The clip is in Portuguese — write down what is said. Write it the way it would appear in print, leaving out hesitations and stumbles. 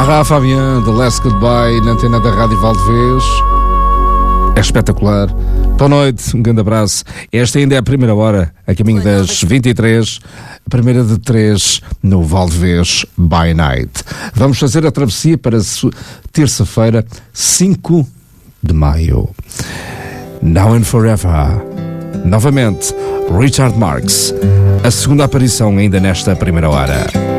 Lara Fabian, The Last Goodbye, na antena da Rádio Valdevez. É espetacular. Boa noite, um grande abraço. Esta ainda é a primeira hora, a caminho das 23, a primeira de 3 no Valdevez by Night. Vamos fazer a travessia para terça-feira, 5 de maio. Now and Forever. Novamente, Richard Marx. A segunda aparição ainda nesta primeira hora.